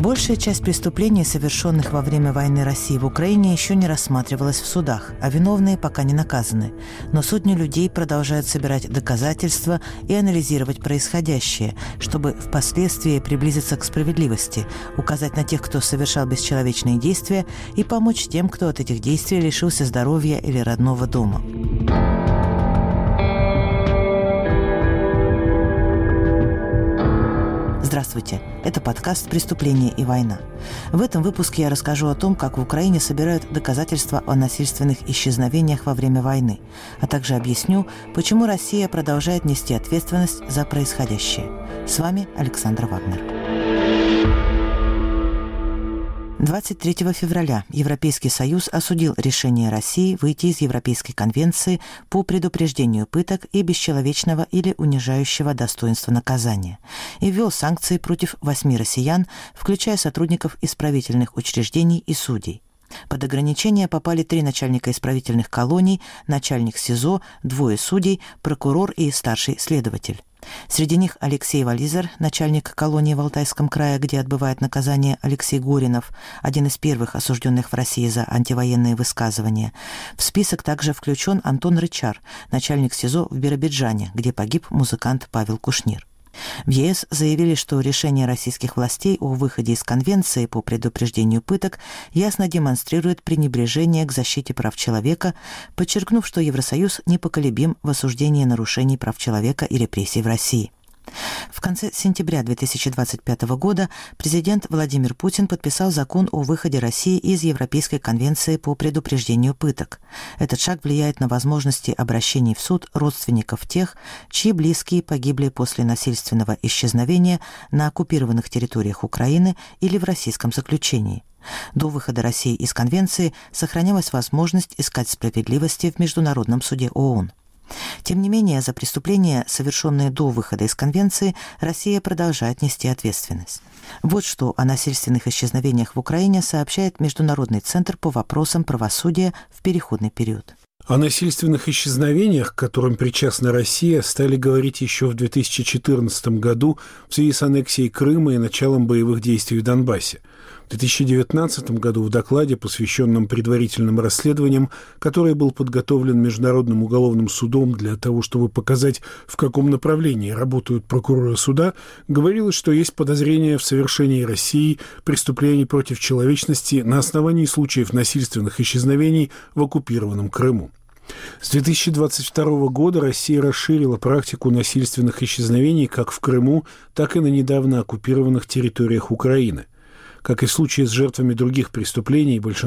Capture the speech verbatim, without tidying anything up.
Большая часть преступлений, совершенных во время войны России в Украине, еще не рассматривалась в судах, а виновные пока не наказаны. Но сотни людей продолжают собирать доказательства и анализировать происходящее, чтобы впоследствии приблизиться к справедливости, указать на тех, кто совершал бесчеловечные действия, и помочь тем, кто от этих действий лишился здоровья или родного дома. Здравствуйте! Это подкаст «Преступление и война». В этом выпуске я расскажу о том, как в Украине собирают доказательства о насильственных исчезновениях во время войны, а также объясню, почему Россия продолжает нести ответственность за происходящее. С вами Александр Вагнер. двадцать третьего февраля Европейский Союз осудил решение России выйти из Европейской конвенции по предупреждению пыток и бесчеловечного или унижающего достоинства наказания и ввел санкции против восьми россиян, включая сотрудников исправительных учреждений и судей. Под ограничения попали три начальника исправительных колоний, начальник СИЗО, двое судей, прокурор и старший следователь. Среди них Алексей Вализер, начальник колонии в Алтайском крае, где отбывает наказание Алексей Горинов, один из первых осужденных в России за антивоенные высказывания. В список также включен Антон Рычар, начальник СИЗО в Биробиджане, где погиб музыкант Павел Кушнир. В ЕС заявили, что решение российских властей о выходе из Конвенции по предупреждению пыток ясно демонстрирует пренебрежение к защите прав человека, подчеркнув, что Евросоюз непоколебим в осуждении нарушений прав человека и репрессий в России. В конце сентября две тысячи двадцать пятого года президент Владимир Путин подписал закон о выходе России из Европейской конвенции по предупреждению пыток. Этот шаг влияет на возможности обращений в суд родственников тех, чьи близкие погибли после насильственного исчезновения на оккупированных территориях Украины или в российском заключении. До выхода России из конвенции сохранялась возможность искать справедливости в Международном суде ООН. Тем не менее, за преступления, совершенные до выхода из Конвенции, Россия продолжает нести ответственность. Вот что о насильственных исчезновениях в Украине сообщает Международный центр по вопросам правосудия в переходный период. О насильственных исчезновениях, к которым причастна Россия, стали говорить еще в две тысячи четырнадцатом году в связи с аннексией Крыма и началом боевых действий в Донбассе. В две тысячи девятнадцатом году в докладе, посвященном предварительным расследованиям, который был подготовлен Международным уголовным судом для того, чтобы показать, в каком направлении работают прокуроры суда, говорилось, что есть подозрение в совершении Россией преступлений против человечности на основании случаев насильственных исчезновений в оккупированном Крыму. С две тысячи двадцать второго года Россия расширила практику насильственных исчезновений как в Крыму, так и на недавно оккупированных территориях Украины. Как и в случае с жертвами других преступлений, большинство